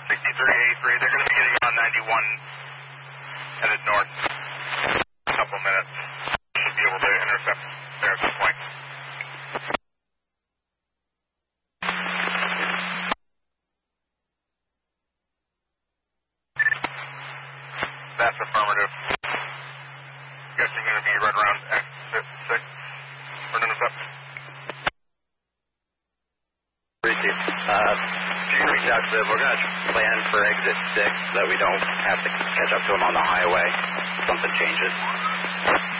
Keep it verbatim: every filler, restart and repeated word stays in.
sixty-three eighty-three. They're going to be getting on ninety-one headed north. A couple minutes. Should be able to intercept there at some point. That's affirmative. Guessing going to be right around exit six. Running us up. Receive. Uh, you can reach out to them. We're going to plan for exit six so that we don't have to catch up to them on the highway if something changes.